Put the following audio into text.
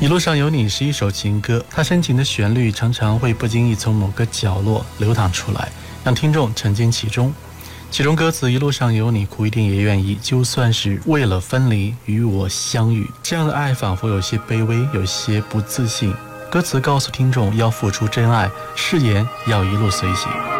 一路上有你是一首情歌，它深情的旋律常常会不经意从某个角落流淌出来，让听众沉浸其中。其中歌词一路上有你，苦一点也愿意，就算是为了分离与我相遇。这样的爱仿佛有些卑微，有些不自信。歌词告诉听众要付出真爱，誓言要一路随行。